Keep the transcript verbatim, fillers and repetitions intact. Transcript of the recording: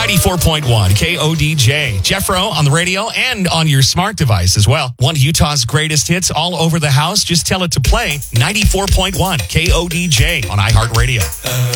ninety-four point one K O D J. Jeffro on the radio and on your smart device as well. One of Utah's greatest hits all over the house. Just tell it to play ninety-four point one K O D J on iHeartRadio.